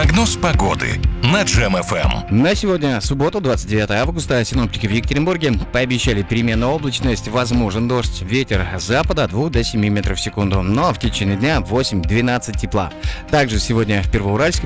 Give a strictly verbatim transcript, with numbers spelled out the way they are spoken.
Прогноз погоды на Джем эф эм. На сегодня, субботу, двадцать девятое августа, синоптики в Екатеринбурге пообещали переменную облачность, возможен дождь, ветер с запада от двух до семи метров в секунду, но в течение дня восемь-двенадцать тепла. Также сегодня в Первоуральске